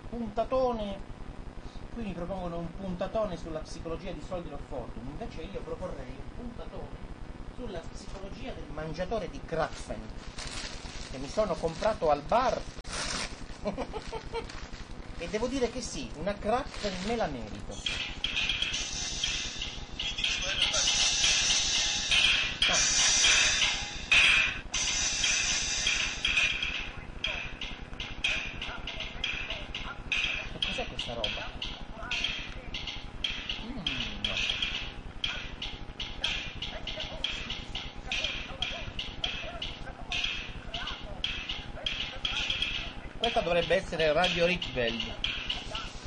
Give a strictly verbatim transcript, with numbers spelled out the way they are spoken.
puntatone, qui mi propongono un puntatone sulla psicologia di Soldi of Fortune, invece io proporrei un puntatone sulla psicologia del mangiatore di Krapfen, che mi sono comprato al bar e devo dire che sì, una Krapfen me la merito. Cos'è questa roba? Mm. Questa dovrebbe essere Radio Rietveld.